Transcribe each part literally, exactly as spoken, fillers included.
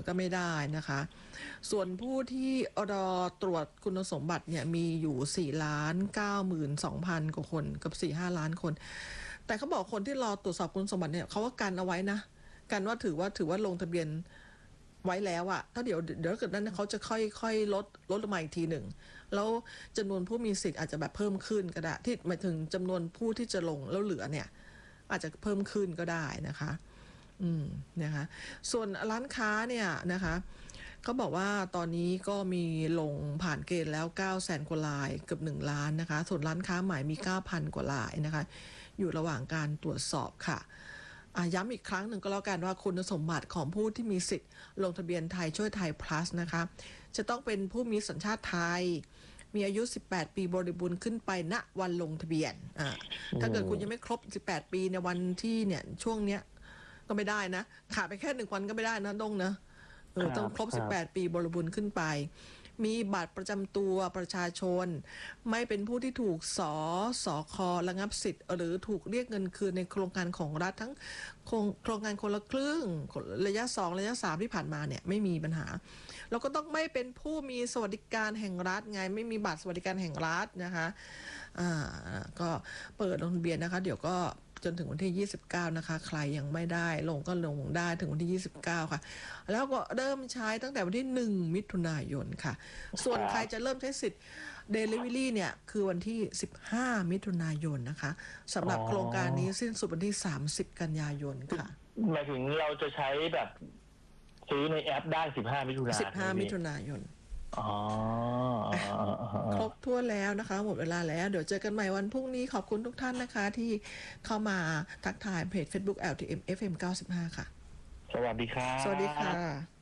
ก็ไม่ได้นะคะส่วนผู้ที่รอตรวจคุณสมบัติเนี่ยมีอยู่สี่ล้านเก้าหมื่นสองพันกว่าคนกับสี่ห้าล้านคนแต่เขาบอกคนที่รอตรวจสอบคุณสมบัติเนี่ยเขาก็กันเอาไว้นะกันว่าถือว่าถือว่าลงทะเบียนไว้แล้วอะถ้าเดี๋ยวเดี๋ยวเกิดนั้นเขาจะค่อยๆลดลดลงมาอีกทีหนึ่งแล้วจำนวนผู้มีสิทธิ์อาจจะแบบเพิ่มขึ้นก็ได้ที่หมายถึงจำนวนผู้ที่จะลงแล้วเหลือเนี่ยอาจจะเพิ่มขึ้นก็ได้นะคะอืมนะคะส่วนร้านค้าเนี่ยนะคะเขาบอกว่าตอนนี้ก็มีลงผ่านเกณฑ์แล้วเก้าแสนกว่ารายเกือบหนึ่งล้านนะคะส่วนร้านค้าใหม่มี เก้าพัน กว่ารายนะคะอยู่ระหว่างการตรวจสอบค่ะย้ำอีกครั้งหนึ่งก็แล้วกันว่าคุณสมบัติของผู้ที่มีสิทธิ์ลงทะเบียนไทยช่วยไทย plus นะคะจะต้องเป็นผู้มีสัญชาติไทยมีอายุสิบแปดปีบริบูรณ์ขึ้นไปณวันลงทะเบียนอ่าถ้าเกิดคุณยังไม่ครบสิบแปดปีในวันที่เนี่ยช่วงเนี้ยก็ไม่ได้นะขาดไปแค่หนึ่งวันก็ไม่ได้นะดงนะเออต้องครบสิบแปดปีบริบูรณ์ขึ้นไปมีบัตรประจำตัวประชาชนไม่เป็นผู้ที่ถูกสสคระงับสิทธิ์หรือถูกเรียกเงินคืนในโครงการของรัฐทั้งโครงการคนละครึ่งระยะสองระยะสามที่ผ่านมาเนี่ยไม่มีปัญหาแล้วก็ต้องไม่เป็นผู้มีสวัสดิการแห่งรัฐไงไม่มีบัตรสวัสดิการแห่งรัฐนะคะอ่าก็เปิดลงทะเบียนนะคะเดี๋ยวก็จนถึงวันที่ยี่สิบเก้านะคะใครยังไม่ได้ลงก็ลงได้ถึงวันที่ยี่สิบเก้าค่ะแล้วก็เริ่มใช้ตั้งแต่วันที่หนึ่งมิถุนายนค่ะส่วนใครจะเริ่มใช้สิทธิ์ Delivery เนี่ยคือวันที่สิบห้ามิถุนายนนะคะสำหรับโครงการนี้สิ้นสุดวันที่สามสิบกันยายนค่ะหมายถึงเราจะใช้แบบซื้อในแอปได้สิบห้ามิถุนายนสิบห้ามิถุนายนอ๋อครบทั่วแล้วนะคะหมดเวลาแล้วเดี๋ยวเจอกันใหม่วันพรุ่งนี้ขอบคุณทุกท่านนะคะที่เข้ามาทักทายเพจ Facebook แอล ที เอ็ม เอฟ เอ็ม เก้าสิบห้าค่ะสวัสดีครับสวัสดีค่ะ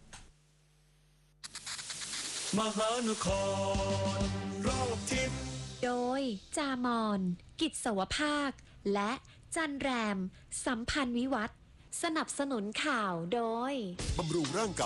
มหานครรอบทิศโดยจามอนกิจสวภาคและจันแรมสัมพันธ์วิวัฒน์สนับสนุนข่าวโดยบำรุงร่างกาย